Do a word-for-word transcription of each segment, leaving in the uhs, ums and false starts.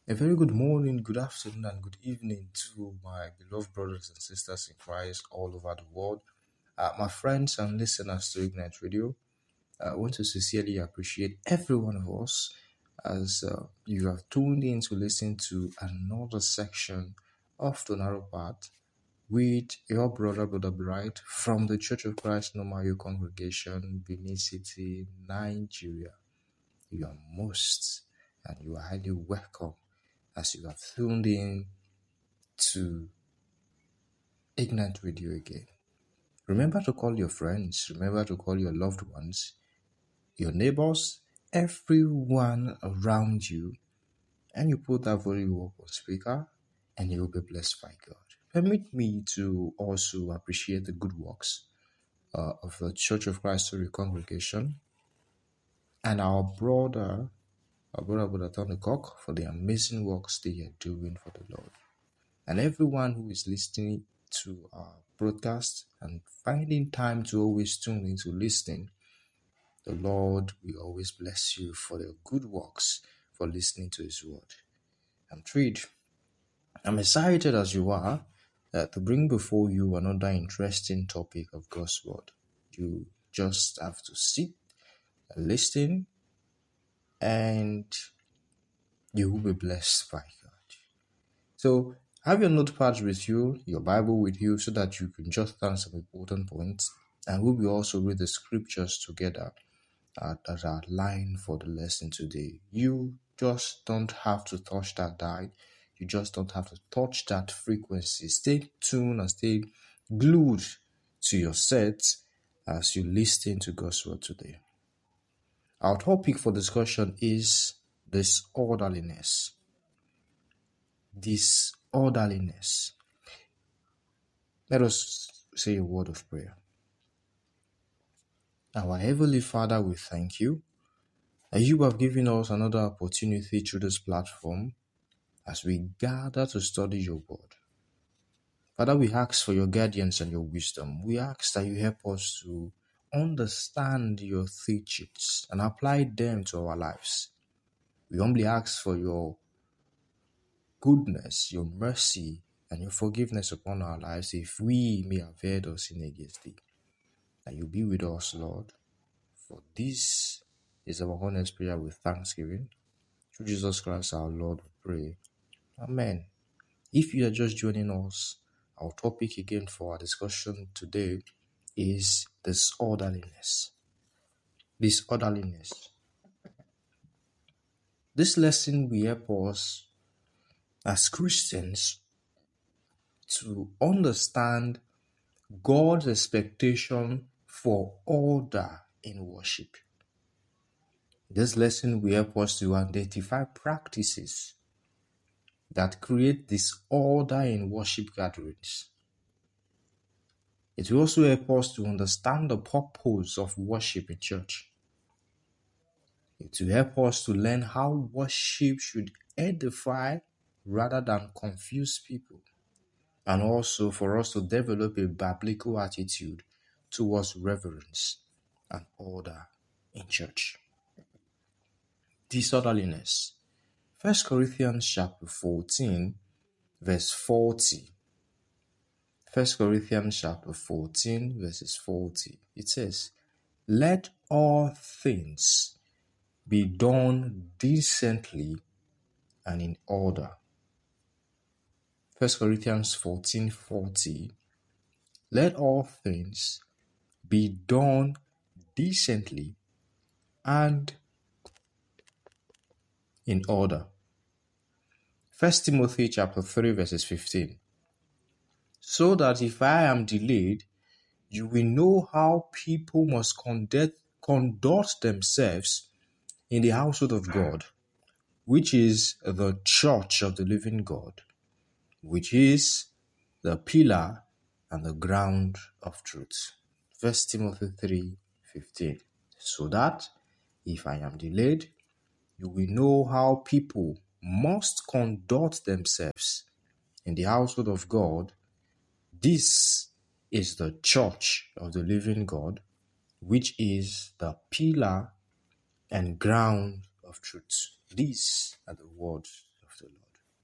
A very good morning, good afternoon, and good evening to my beloved brothers and sisters in Christ all over the world. Uh, my friends and listeners to Ignite Radio, I want to sincerely appreciate every one of us as uh, you have tuned in to listen to another section of the Narrow Path with your brother, Brother Bright, from the Church of Christ Nomayo Congregation, Benin City, Nigeria. You are most and you are highly welcome as you have tuned in to Ignite Radio again. Remember to call your friends, remember to call your loved ones, your neighbors, everyone around you, and you put that volume up on speaker, and you will be blessed by God. Permit me to also appreciate the good works uh, of the Church of Christ Story Congregation and our brother, our brother, Brother Tony Cock, for the amazing works they are doing for the Lord. And everyone who is listening to our broadcast and finding time to always tune into listening, the Lord will always bless you for the good works, for listening to His word. I'm thrilled. I'm excited as you are uh, to bring before you another interesting topic of God's word. You just have to sit and listen, and you will be blessed by God. So, have your notepads with you, your Bible with you, so that you can jot down some important points. And we will also read the scriptures together uh, that are lined for the lesson today. You just don't have to touch that dial. You just don't have to touch that frequency. Stay tuned and stay glued to your set as you listen to God's word today. Our topic for discussion is disorderliness. Disorderliness. Let us say a word of prayer. Our Heavenly Father, we thank you that you have given us another opportunity through this platform as we gather to study your word. Father, we ask for your guidance and your wisdom. We ask that you help us to understand your teachings and apply them to our lives. We humbly ask for your goodness, your mercy, and your forgiveness upon our lives if we may have erred or sinned against thee. That you be with us, Lord. For this is our honest prayer with thanksgiving. Through Jesus Christ our Lord, we pray. Amen. If you are just joining us, our topic again for our discussion today is disorderliness. Disorderliness. This lesson will help us as Christians to understand God's expectation for order in worship. This lesson will help us to identify practices that create disorder in worship gatherings. It will also help us to understand the purpose of worship in church. It will help us to learn how worship should edify rather than confuse people, and also for us to develop a biblical attitude towards reverence and order in church. Disorderliness. First Corinthians chapter fourteen, verse forty. First Corinthians chapter fourteen, verses forty. It says, "Let all things be done decently and in order." First Corinthians fourteen, forty. "Let all things be done decently and in order." First Timothy chapter three, verses fifteen. "So that if I am delayed, you will know how people must conduct, conduct themselves in the household of God, which is the church of the living God, which is the pillar and the ground of truth." First Timothy three, fifteen. "So that if I am delayed, you will know how people must conduct themselves in the household of God. This is the church of the living God, which is the pillar and ground of truth." These are the words of the Lord.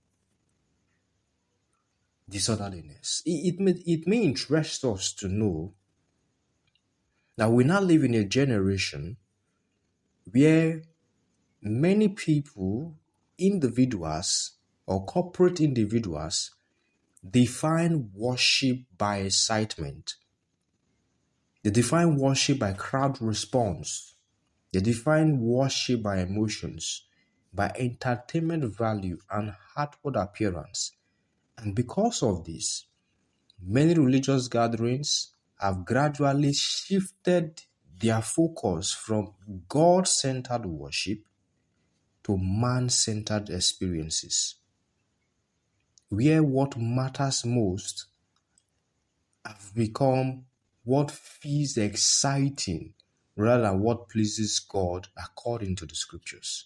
Disorderliness. It, it, may, it may interest us to know that we now live in a generation where many people, individuals or corporate individuals, define worship by excitement. They define worship by crowd response. They define worship by emotions, by entertainment value and outward appearance. And because of this, many religious gatherings have gradually shifted their focus from God-centered worship to man-centered experiences, where what matters most have become what feels exciting rather than what pleases God according to the scriptures.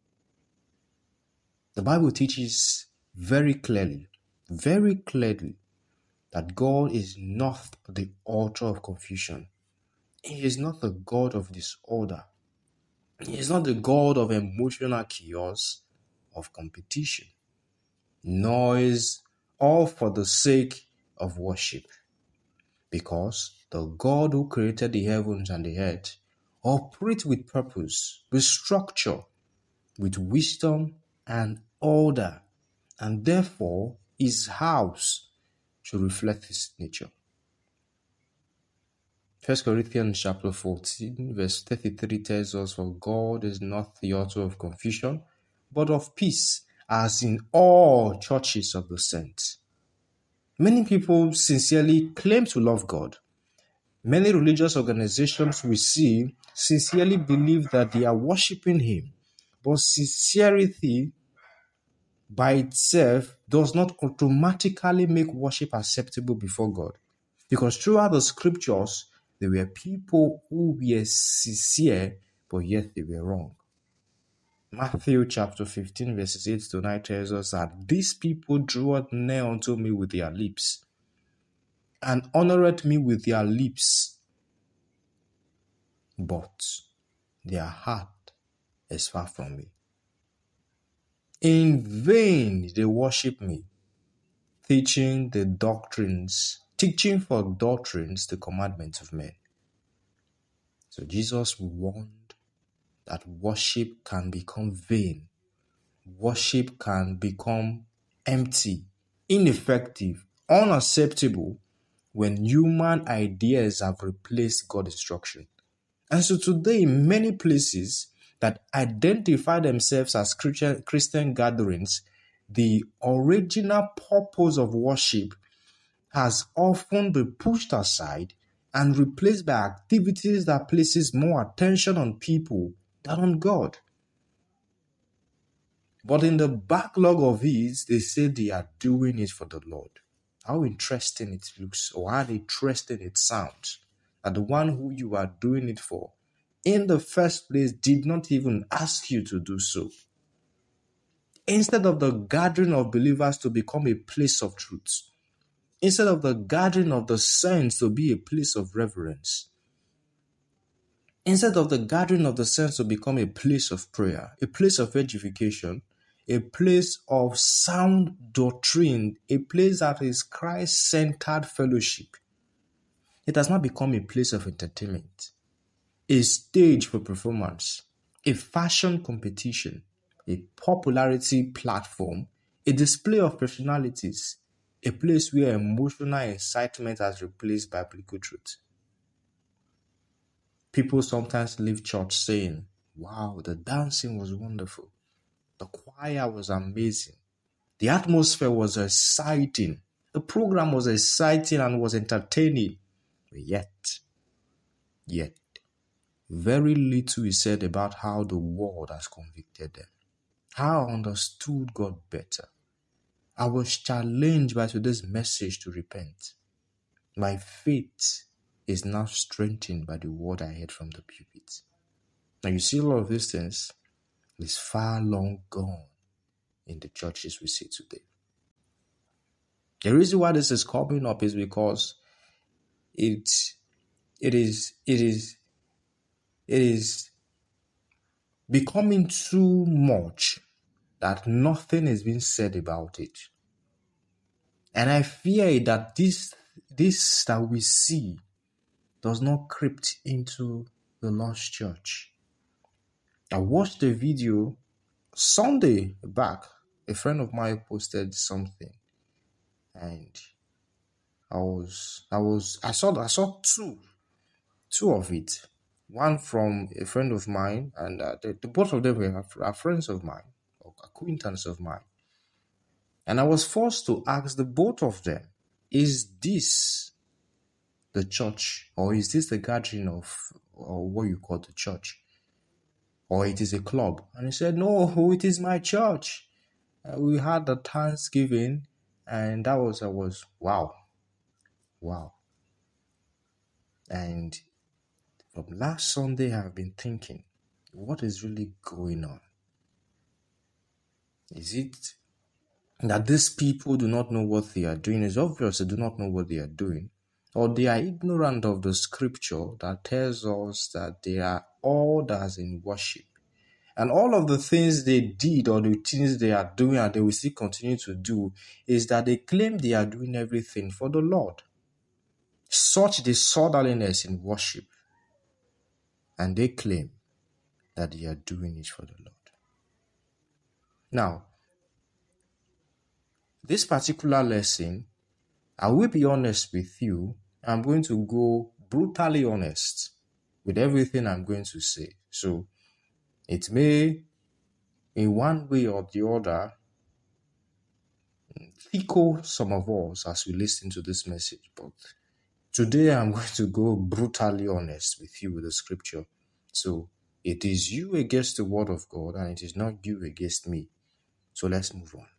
The Bible teaches very clearly, very clearly, that God is not the author of confusion. He is not the God of disorder. He is not the God of emotional chaos, of competition, nor is all for the sake of worship. Because the God who created the heavens and the earth operates with purpose, with structure, with wisdom and order, and therefore his house should reflect his nature. First Corinthians chapter fourteen, verse thirty-three tells us, "For God is not the author of confusion, but of peace, as in all churches of the saints." Many people sincerely claim to love God. Many religious organizations we see sincerely believe that they are worshiping him. But sincerity by itself does not automatically make worship acceptable before God. Because throughout the scriptures, there were people who were sincere, but yet they were wrong. Matthew chapter fifteen, verses eight to nine tells us that these people drew near unto me with their lips, and honored me with their lips, but their heart is far from me. In vain they worship me, teaching the doctrines, teaching for doctrines the commandments of men. So Jesus warned that worship can become vain. Worship can become empty, ineffective, unacceptable when human ideas have replaced God's instruction. And so today, in many places that identify themselves as Christian, Christian gatherings, the original purpose of worship has often been pushed aside and replaced by activities that places more attention on people than on God. But in the backlog of it, they say they are doing it for the Lord. How interesting it looks, or how interesting it sounds, that the one who you are doing it for, in the first place, did not even ask you to do so. Instead of the gathering of believers to become a place of truth, instead of the gathering of the saints to be a place of reverence, instead of the gathering of the saints to become a place of prayer, a place of edification, a place of sound doctrine, a place that is Christ-centered fellowship, it has not become a place of entertainment, a stage for performance, a fashion competition, a popularity platform, a display of personalities, a place where emotional excitement has replaced biblical truth. People sometimes leave church saying, "Wow, the dancing was wonderful. The choir was amazing. The atmosphere was exciting. The program was exciting and was entertaining." But yet, yet, very little is said about how the world has convicted them, how I understood God better. I was challenged by today's message to repent. My faith is now strengthened by the word I heard from the pulpit. Now you see, a lot of these things is far long gone in the churches we see today. The reason why this is coming up is because it, it is, it is, it is becoming too much that nothing is being said about it. And I fear that this, this that we see does not creep into the lost church. I watched a video Sunday back. A friend of mine posted something, and I was, I was, I saw, I saw two, two of it. One from a friend of mine, and uh, the, the both of them were are friends of mine, or acquaintances of mine. And I was forced to ask the both of them, is this the church, or is this the gathering of, or what you call the church, or it is a club? And he said, no, it is my church. Uh, we had the Thanksgiving, and that was, I was, wow, wow. And from last Sunday, I've been thinking, what is really going on? Is it that these people do not know what they are doing? It's obvious they do not know what they are doing. Or they are ignorant of the scripture that tells us that they are all that's in worship. And all of the things they did or the things they are doing and they will still continue to do is that they claim they are doing everything for the Lord. Such disorderliness in worship. And they claim that they are doing it for the Lord. Now, this particular lesson, I will be honest with you. I'm going to go brutally honest with everything I'm going to say. So, it may, in one way or the other, tickle some of us as we listen to this message. But today I'm going to go brutally honest with you with the scripture. So, it is you against the word of God, and it is not you against me. So let's move on.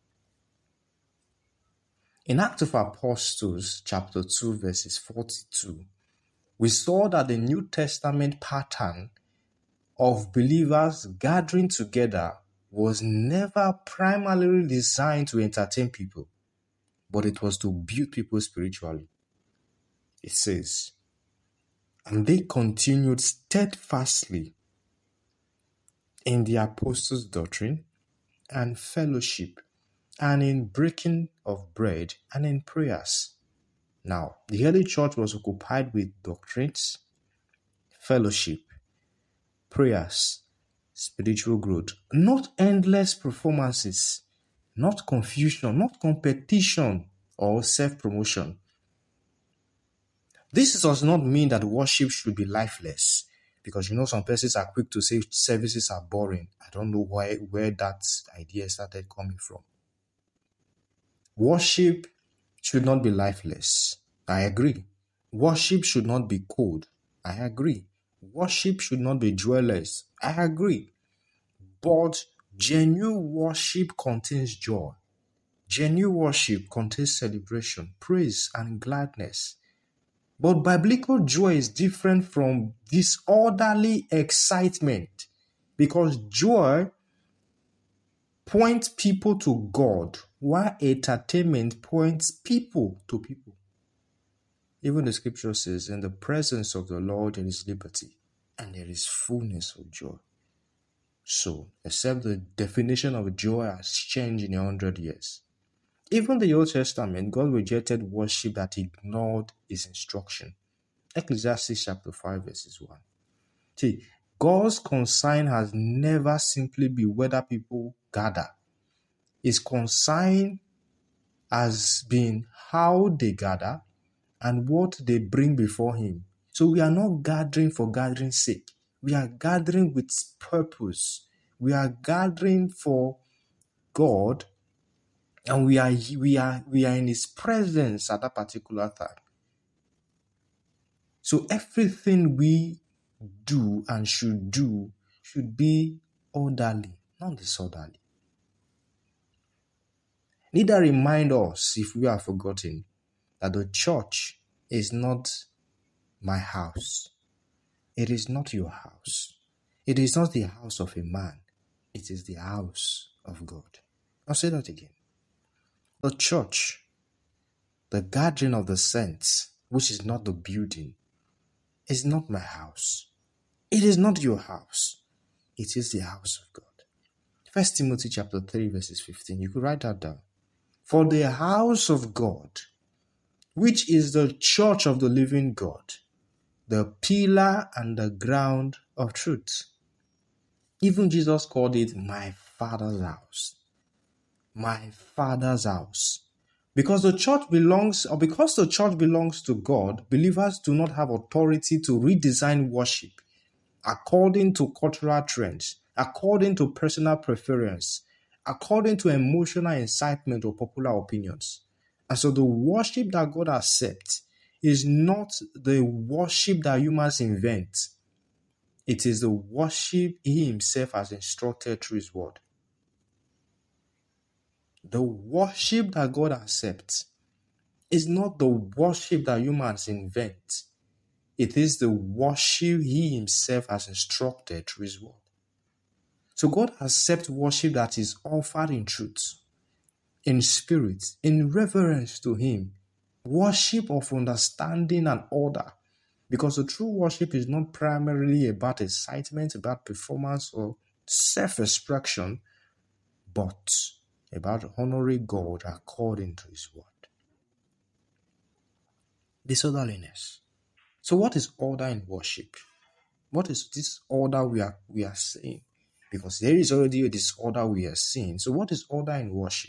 In Acts of Apostles, chapter two, verses forty-two, we saw that the New Testament pattern of believers gathering together was never primarily designed to entertain people, but it was to build people spiritually. It says, and they continued steadfastly in the apostles' doctrine and fellowship, and in breaking of bread, and in prayers. Now, the early church was occupied with doctrines, fellowship, prayers, spiritual growth, not endless performances, not confusion, not competition or self-promotion. This does not mean that worship should be lifeless, because you know some persons are quick to say services are boring. I don't know why where that idea started coming from. Worship should not be lifeless. I agree. Worship should not be cold. I agree. Worship should not be joyless. I agree. But genuine worship contains joy. Genuine worship contains celebration, praise, and gladness. But biblical joy is different from disorderly excitement, because joy points people to God, while entertainment points people to people. Even the scripture says, in the presence of the Lord there is liberty, and there is fullness of joy. So, except the definition of joy has changed in a hundred years. Even the Old Testament, God rejected worship that ignored his instruction. Ecclesiastes chapter five, verses one. See, God's concern has never simply been whether people gather. His concern has been how they gather and what they bring before him. So we are not gathering for gathering's sake. We are gathering with purpose. We are gathering for God, and we are we are we are in his presence at that particular time. So everything we do and should do should be orderly, not disorderly. Neither remind us, if we have forgotten, that the church is not my house. It is not your house. It is not the house of a man. It is the house of God. I'll say that again. The church, the gathering of the saints, which is not the building, is not my house. It is not your house. It is the house of God. First Timothy chapter three, verses fifteen. You could write that down. For the house of God, which is the church of the living God, the pillar and the ground of truth. Even Jesus called it my Father's house. My Father's house. Because the church belongs, or because the church belongs to God, believers do not have authority to redesign worship according to cultural trends, according to personal preference, according to emotional incitement or popular opinions. And so the worship that God accepts is not the worship that humans invent. It is the worship He Himself has instructed through His word. The worship that God accepts is not the worship that humans invent. It is the worship He Himself has instructed through His word. So God accepts worship that is offered in truth, in spirit, in reverence to Him. Worship of understanding and order. Because the true worship is not primarily about excitement, about performance or self-expression, but about honoring God according to His word. Disorderliness. So what is order in worship? What is this order we are we are saying? Because there is already a disorder we are seeing. So what is order in worship?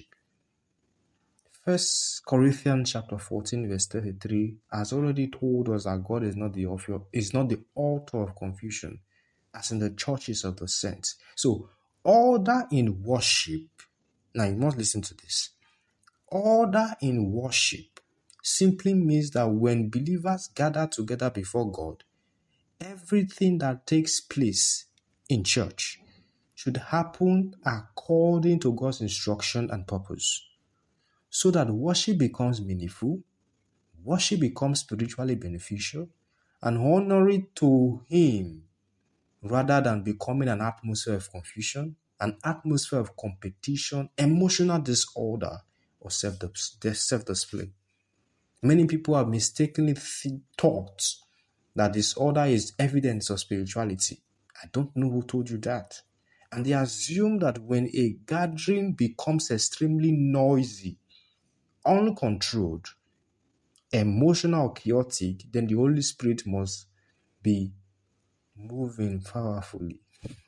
First Corinthians chapter fourteen, verse thirty-three has already told us that God is not the author, is not the author of confusion, as in the churches of the saints. So order in worship. Now you must listen to this. Order in worship simply means that when believers gather together before God, everything that takes place in church should happen according to God's instruction and purpose, so that worship becomes meaningful, worship becomes spiritually beneficial, and honoring to Him rather than becoming an atmosphere of confusion, an atmosphere of competition, emotional disorder, or self-display. Many people have mistakenly thought that disorder is evidence of spirituality. I don't know who told you that. And they assume that when a gathering becomes extremely noisy, uncontrolled, emotional, or chaotic, then the Holy Spirit must be moving powerfully.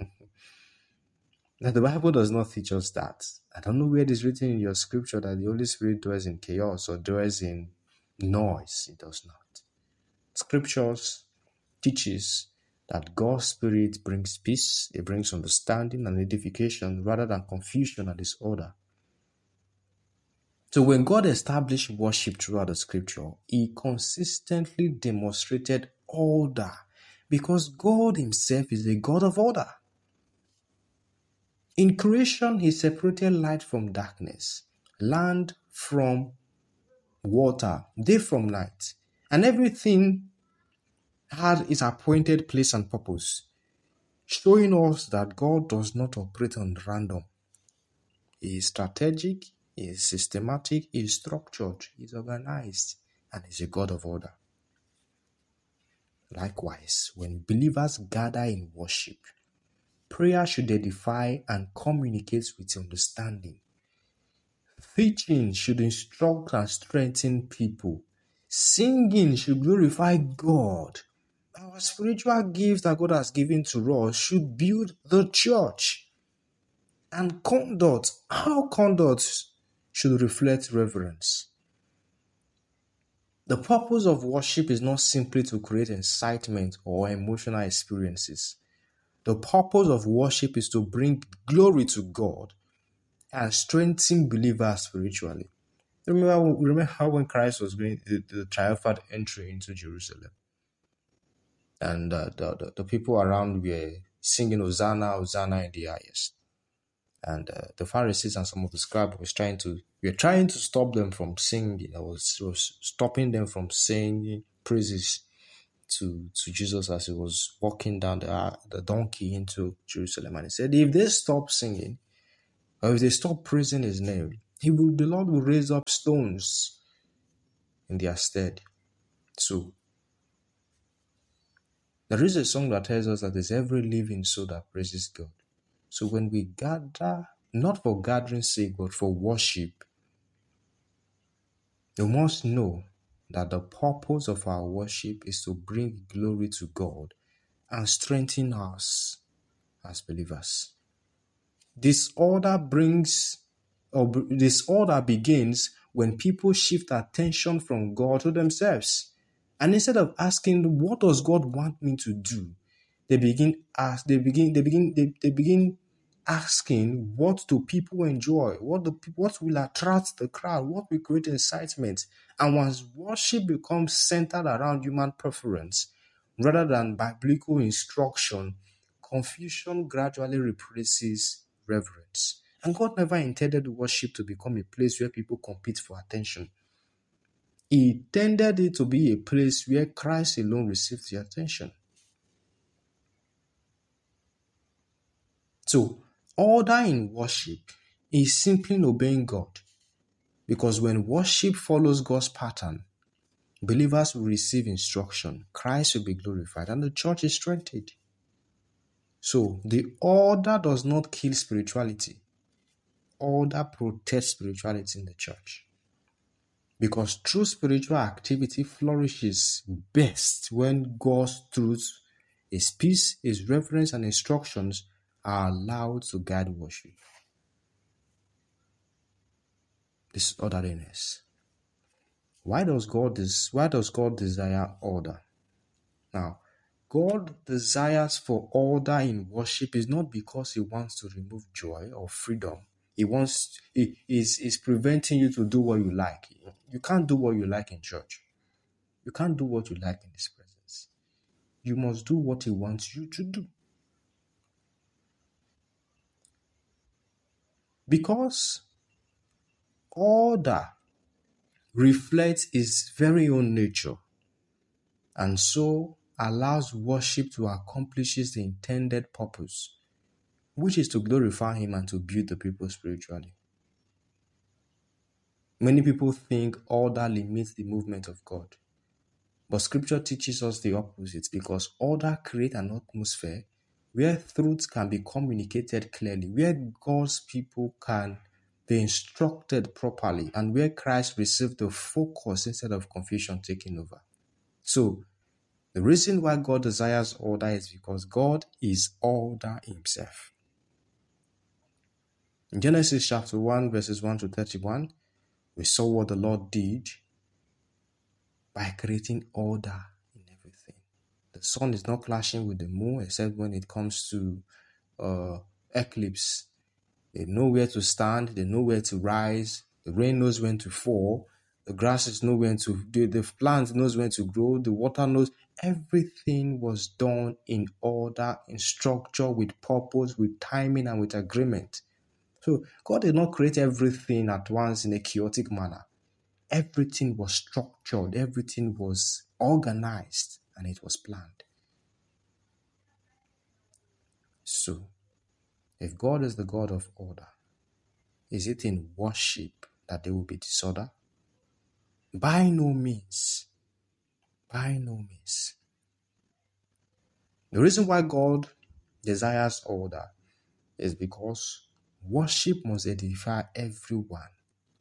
Now, the Bible does not teach us that. I don't know where it is written in your scripture that the Holy Spirit dwells in chaos or dwells in noise. It does not. Scriptures teaches that God's Spirit brings peace, it brings understanding and edification rather than confusion and disorder. So when God established worship throughout the scripture, He consistently demonstrated order because God Himself is a God of order. In creation, He separated light from darkness, land from water, day from night, and everything had its appointed place and purpose, showing us that God does not operate on random. He is strategic, He is systematic, He is structured, He is organized, and He is a God of order. Likewise, when believers gather in worship, prayer should edify and communicate with understanding. Teaching should instruct and strengthen people. Singing should glorify God. Our spiritual gifts that God has given to us should build the church. And conduct, our conduct should reflect reverence. The purpose of worship is not simply to create excitement or emotional experiences. The purpose of worship is to bring glory to God and strengthen believers spiritually. Remember, remember how when Christ was going the, the triumphant entry into Jerusalem, and uh, the, the the people around were singing Hosanna, Hosanna in the highest, and uh, the Pharisees and some of the scribes was trying to were trying to stop them from singing. I was was stopping them from singing praises to to Jesus as He was walking down the uh, the donkey into Jerusalem, and He said, if they stop singing, or if they stop praising His name, He will, the Lord will raise up stones in their stead. So, there is a song that tells us that there's every living soul that praises God. So when we gather, not for gathering's sake, but for worship, you must know that the purpose of our worship is to bring glory to God and strengthen us as believers. Disorder brings, or disorder begins when people shift attention from God to themselves. And instead of asking, what does God want me to do? They begin ask, they begin, they begin, they, they begin asking, what do people enjoy? What do what will attract the crowd? What will create excitement? And once worship becomes centered around human preference rather than biblical instruction, confusion gradually replaces reverence. And God never intended worship to become a place where people compete for attention. He intended it to be a place where Christ alone receives the attention. So, order in worship is simply obeying God. Because when worship follows God's pattern, believers will receive instruction, Christ will be glorified, and the church is strengthened. So, the order does not kill spirituality. Order protects spirituality in the church. Because true spiritual activity flourishes best when God's truth, His peace, His reverence, and instructions are allowed to guide worship. This orderliness. Why does God des- why does God desire order? Now, God desires for order in worship is not because He wants to remove joy or freedom. He wants He is is preventing you to do what you like. You can't do what you like in church. You can't do what you like in His presence. You must do what He wants you to do. Because order reflects His very own nature, and so allows worship to accomplish the intended purpose, which is to glorify Him and to build the people spiritually. Many people think order limits the movement of God, but Scripture teaches us the opposite, because order creates an atmosphere where truth can be communicated clearly, where God's people can be instructed properly, and where Christ received the focus instead of confusion taking over. So, the reason why God desires order is because God is order Himself. In Genesis chapter one, verses one to thirty-one, we saw what the Lord did by creating order in everything. The sun is not clashing with the moon except when it comes to uh, eclipse. They know where to stand, they know where to rise, the rain knows when to fall, the grasses know when to, the, the plant knows when to grow, the water knows. Everything was done in order, in structure, with purpose, with timing, and with agreement. So God did not create everything at once in a chaotic manner. Everything was structured, everything was organized, and it was planned. So, if God is the God of order, is it in worship that there will be disorder? By no means. By no means. The reason why God desires order is because worship must edify everyone.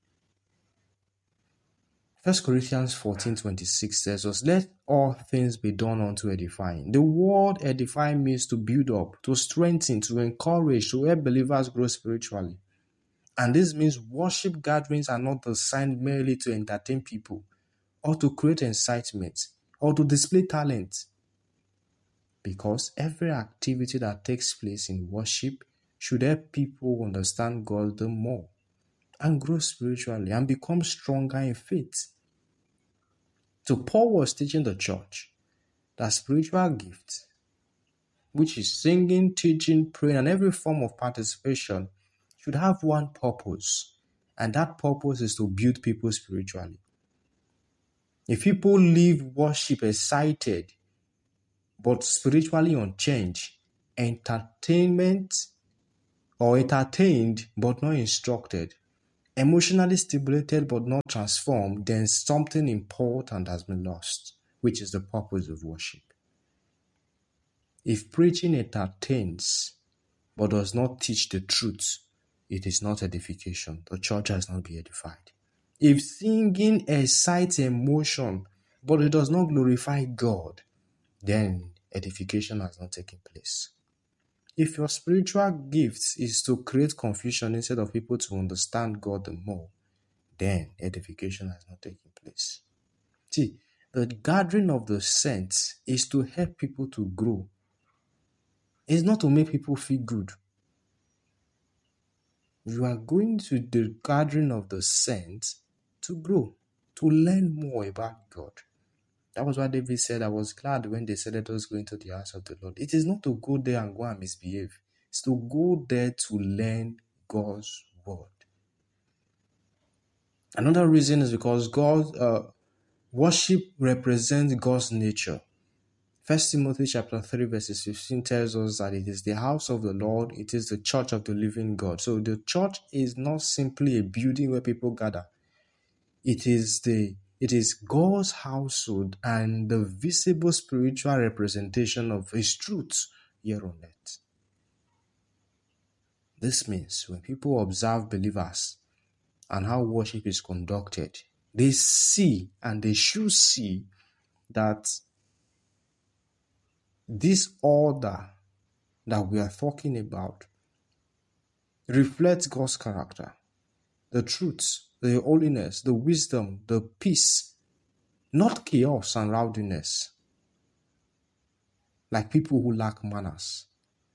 First Corinthians fourteen twenty-six says us, let all things be done unto edifying. The word edify means to build up, to strengthen, to encourage, to help believers grow spiritually. And this means worship gatherings are not designed merely to entertain people, or to create excitement, or to display talent. Because every activity that takes place in worship should help people understand God the more, and grow spiritually, and become stronger in faith. So Paul was teaching the church that spiritual gifts, which is singing, teaching, praying, and every form of participation, should have one purpose, and that purpose is to build people spiritually. If people leave worship excited, but spiritually unchanged, entertainment, or entertained but not instructed, emotionally stimulated but not transformed, then something important has been lost, which is the purpose of worship. If preaching entertains but does not teach the truth, it is not edification. The church has not been edified. If singing excites emotion, but it does not glorify God, then edification has not taken place. If your spiritual gift is to create confusion instead of people to understand God the more, then edification has not taken place. See, the gathering of the saints is to help people to grow. It's not to make people feel good. You are going to the gathering of the saints to grow, to learn more about God. That was why David said, I was glad when they said, let us go into the house of the Lord. It is not to go there and go and misbehave. It's to go there to learn God's word. Another reason is because God, uh, worship represents God's nature. First Timothy chapter three verses fifteen tells us that it is the house of the Lord, it is the church of the living God. So the church is not simply a building where people gather. It is the it is God's household and the visible spiritual representation of His truth here on earth. This means when people observe believers and how worship is conducted, they see and they should see that this order that we are talking about reflects God's character, the truth, the holiness, the wisdom, the peace, not chaos and rowdiness, like people who lack manners.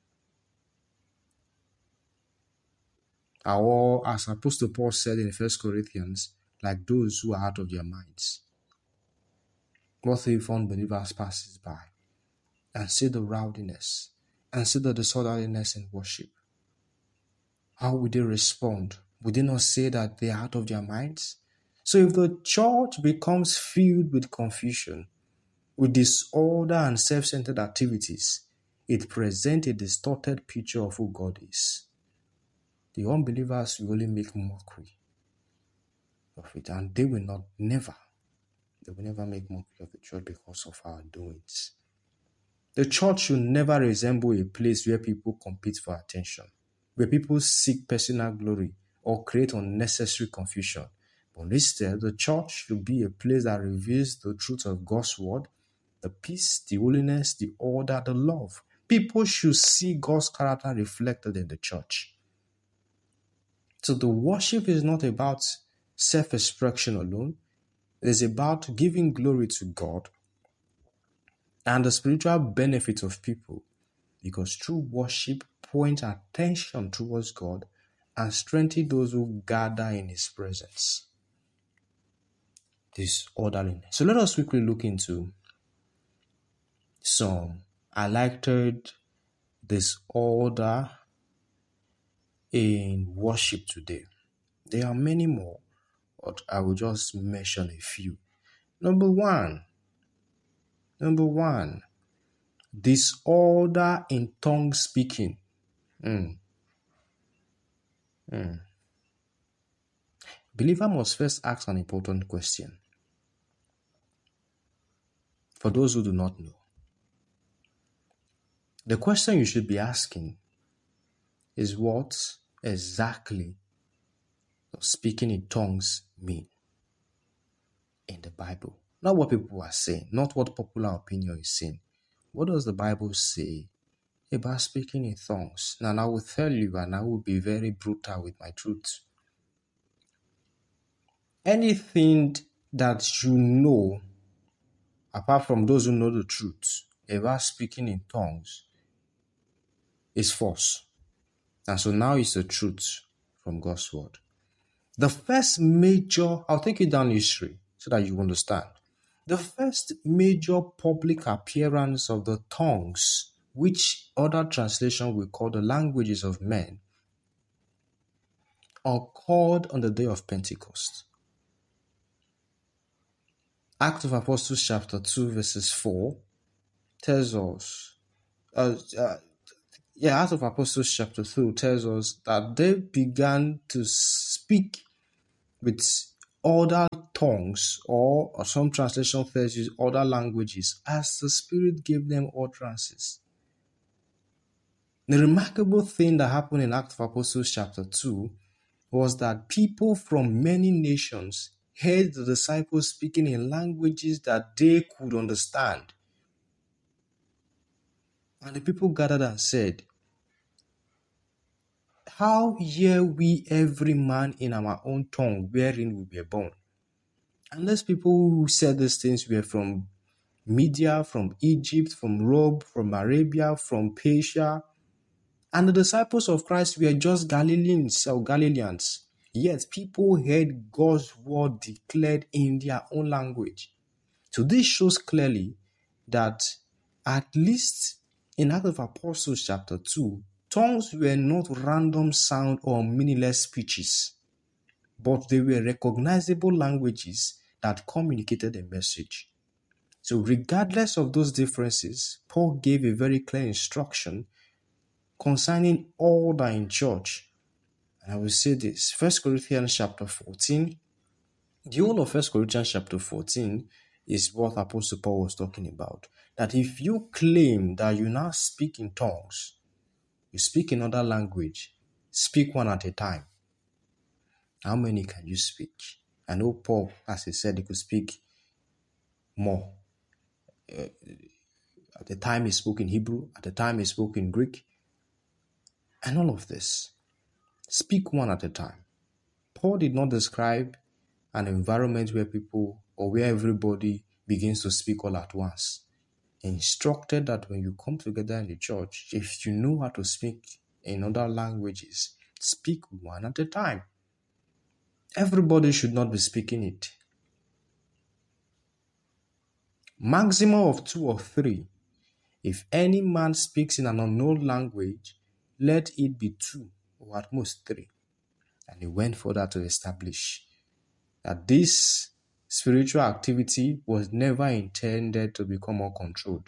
Or, as Apostle Paul said in First Corinthians, like those who are out of their minds. What if unbelievers passes by and see the rowdiness and see the disorderliness in worship? How would they respond? Would they not say that they are out of their minds? So if the church becomes filled with confusion, with disorder and self-centered activities, it presents a distorted picture of who God is. The unbelievers will only make mockery of it, and they will not, never, they will never make mockery of the church because of our doings. The church should never resemble a place where people compete for attention, where people seek personal glory or create unnecessary confusion. But instead, the church should be a place that reveals the truth of God's word, the peace, the holiness, the order, the love. People should see God's character reflected in the church. So the worship is not about self-expression alone. It is about giving glory to God and the spiritual benefit of people, because true worship points attention towards God and strengthens those who gather in His presence. This orderliness. So let us quickly look into some highlighted disorder in worship today. There are many more, but I will just mention a few. Number one, number one, disorder in tongue speaking. Mm. Mm. Believer must first ask an important question. For those who do not know, the question you should be asking is, what exactly does speaking in tongues mean in the Bible? Not what people are saying, not what popular opinion is saying. What does the Bible say about speaking in tongues? Now, I will tell you, and I will be very brutal with my truth. Anything that you know, apart from those who know the truth about speaking in tongues, is false. And so now it's the truth from God's word. The first major, I'll take you down history so that you understand. The first major public appearance of the tongues, which other translation will call the languages of men, occurred on the day of Pentecost. Acts of Apostles chapter two verses four tells us, uh, uh, yeah, Acts of Apostles chapter two tells us that they began to speak with other tongues, or, or some translation says use other languages, as the Spirit gave them utterances. The remarkable thing that happened in Acts of Apostles chapter two was that people from many nations heard the disciples speaking in languages that they could understand. And the people gathered and said, "How hear we every man in our own tongue wherein we were born?" And those people who said these things were from Media, from Egypt, from Rome, from Arabia, from Persia. And the disciples of Christ were just Galileans or Galileans. Yet people heard God's word declared in their own language. So this shows clearly that at least in Acts of Apostles chapter two, tongues were not random sound or meaningless speeches, but they were recognizable languages that communicated a message. So regardless of those differences, Paul gave a very clear instruction concerning all that in church. And I will say this, First Corinthians chapter fourteen, the whole of First Corinthians chapter fourteen is what Apostle Paul was talking about. That if you claim that you now speak in tongues, you speak in other language, speak one at a time. How many can you speak? I know Paul, as he said, he could speak more. Uh, at the time he spoke in Hebrew, at the time he spoke in Greek, and all of this. Speak one at a time. Paul did not describe an environment where people or where everybody begins to speak all at once. He instructed that when you come together in the church, if you know how to speak in other languages, speak one at a time. Everybody should not be speaking it. Maximum of two or three. If any man speaks in an unknown language, let it be two or at most three. And he went further to establish that this spiritual activity was never intended to become uncontrolled.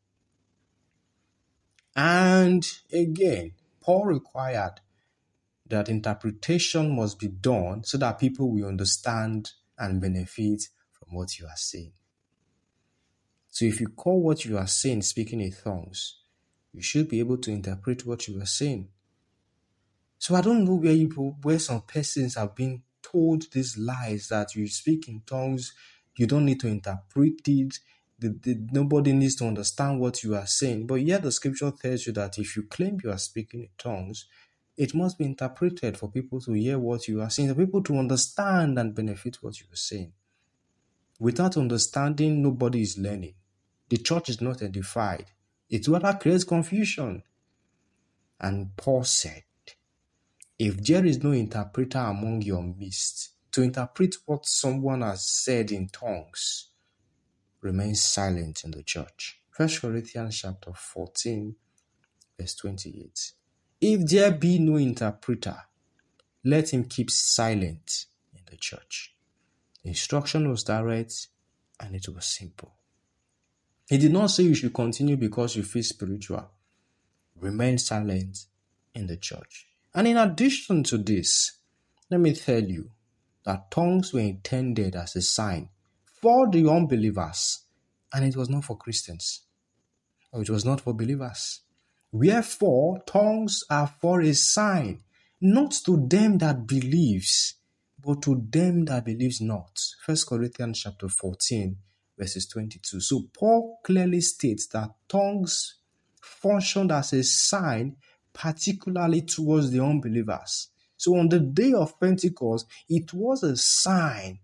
And again, Paul required that interpretation must be done so that people will understand and benefit from what you are saying. So if you call what you are saying speaking in tongues, you should be able to interpret what you are saying. So I don't know where you, where some persons have been told these lies that you speak in tongues, you don't need to interpret it, the, the, nobody needs to understand what you are saying. But yet the scripture tells you that if you claim you are speaking in tongues, it must be interpreted for people to hear what you are saying, for people to understand and benefit what you are saying. Without understanding, nobody is learning. The church is not edified. It rather creates confusion. And Paul said, if there is no interpreter among your midst to interpret what someone has said in tongues, remain silent in the church. First Corinthians chapter fourteen, verse twenty-eight. If there be no interpreter, let him keep silent in the church. The instruction was direct and it was simple. He did not say you should continue because you feel spiritual. Remain silent in the church. And in addition to this, let me tell you that tongues were intended as a sign for the unbelievers, and it was not for Christians, or it was not for believers. Wherefore, tongues are for a sign, not to them that believes, but to them that believes not. First Corinthians chapter fourteen, verses twenty-two. So Paul clearly states that tongues functioned as a sign, particularly towards the unbelievers. So on the day of Pentecost, it was a sign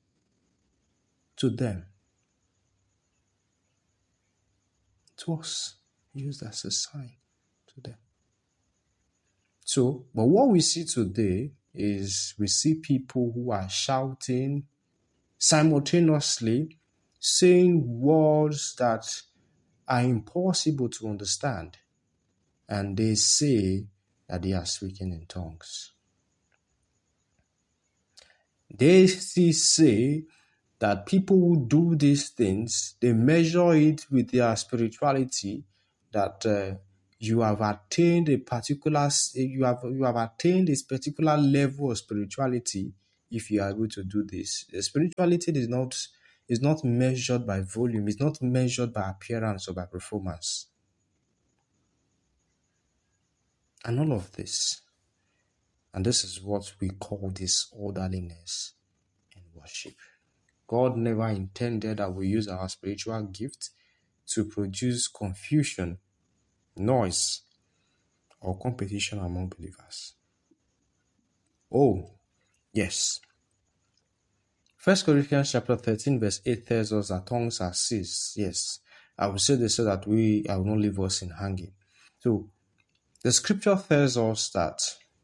to them. It was used as a sign to them. So, but what we see today is we see people who are shouting simultaneously, saying words that are impossible to understand, and they say that they are speaking in tongues. They still say that people who do these things, they measure it with their spirituality, that uh, you have attained a particular, you have you have attained a particular level of spirituality if you are able to do this. The spirituality is not is not measured by volume, it's not measured by appearance or by performance. And all of this, and this is what we call disorderliness in worship. God never intended that we use our spiritual gift to produce confusion, noise, or competition among believers. Oh, yes. First Corinthians chapter thirteen verse eight tells us that tongues are seized. Yes, I will say this so that we I will not leave us in hanging. So, the scripture tells us that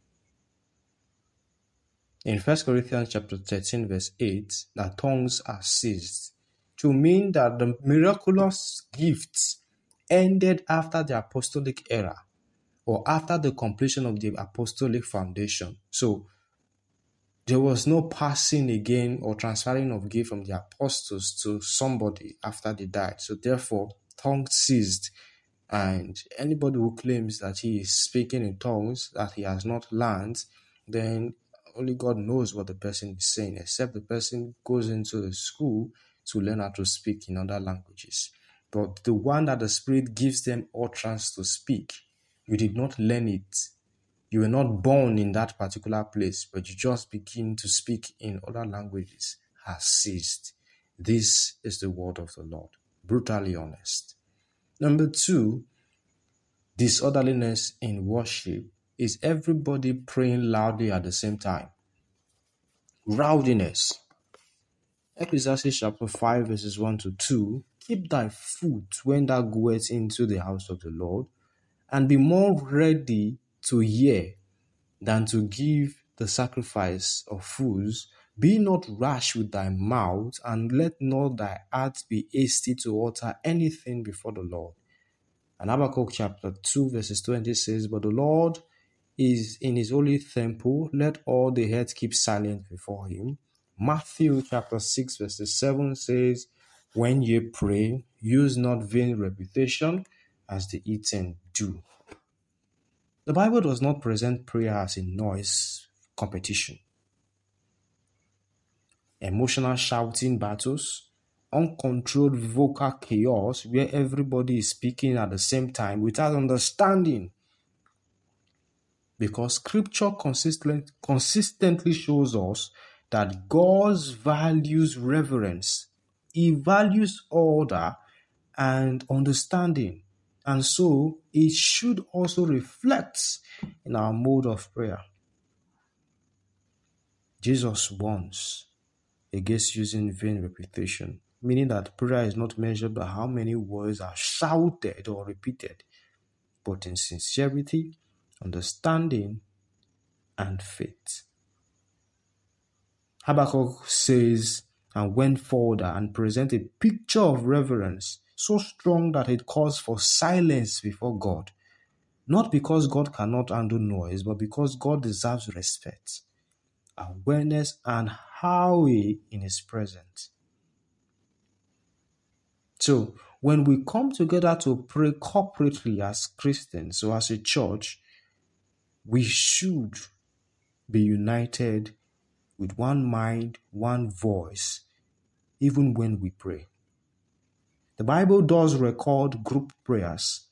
in First Corinthians chapter thirteen verse eight, that tongues are seized, to mean that the miraculous gifts ended after the apostolic era or after the completion of the apostolic foundation. So, there was no passing again or transferring of gift from the apostles to somebody after they died. So therefore, tongues ceased. And anybody who claims that he is speaking in tongues that he has not learned, then only God knows what the person is saying, except the person goes into the school to learn how to speak in other languages. But the one that the Spirit gives them utterance to speak, you did not learn it. You were not born in that particular place, but you just begin to speak in other languages, has ceased. This is the word of the Lord. Brutally honest. Number two, disorderliness in worship is everybody praying loudly at the same time. Rowdiness. Ecclesiastes chapter five verses one to two. Keep thy foot when thou goest into the house of the Lord, and be more ready to hear than to give the sacrifice of fools. Be not rash with thy mouth, and let not thy heart be hasty to utter anything before the Lord. And Habakkuk chapter two verses twenty says, but the Lord is in his holy temple, let all the heads keep silent before him. Matthew chapter six verses seven says, when ye pray, use not vain reputation as the heathen do. The Bible does not present prayer as a noise competition. Emotional shouting battles, uncontrolled vocal chaos where everybody is speaking at the same time without understanding. Because scripture consistent, consistently shows us that God values reverence. He values order and understanding. And so it should also reflect in our mode of prayer. Jesus warns against using vain repetition, meaning that prayer is not measured by how many words are shouted or repeated, but in sincerity, understanding, and faith. Habakkuk says, and went forward and presented a picture of reverence so strong that it calls for silence before God. Not because God cannot handle noise, but because God deserves respect, awareness, and Yahweh in his presence. So, when we come together to pray corporately as Christians or as a church, we should be united with one mind, one voice, even when we pray. The Bible does record group prayers,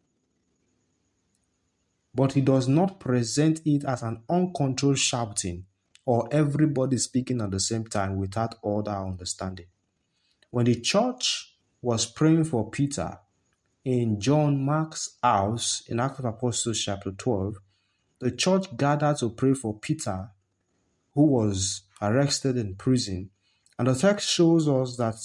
but it does not present it as an uncontrolled shouting or everybody speaking at the same time without order or understanding. When the church was praying for Peter in John Mark's house in Acts of Apostles chapter twelve, the church gathered to pray for Peter, who was arrested in prison. And the text shows us that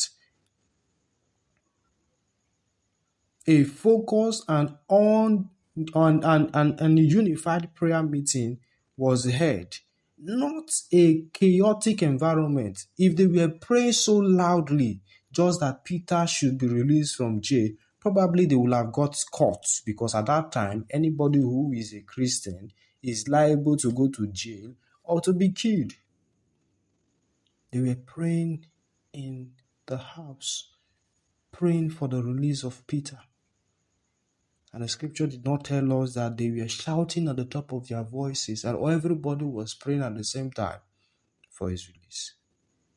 a focused and on, on and, and, and a unified prayer meeting was held, not a chaotic environment. If they were praying so loudly just that Peter should be released from jail, probably they would have got caught, because at that time, anybody who is a Christian is liable to go to jail or to be killed. They were praying in the house, praying for the release of Peter. And the scripture did not tell us that they were shouting at the top of their voices and everybody was praying at the same time for his release.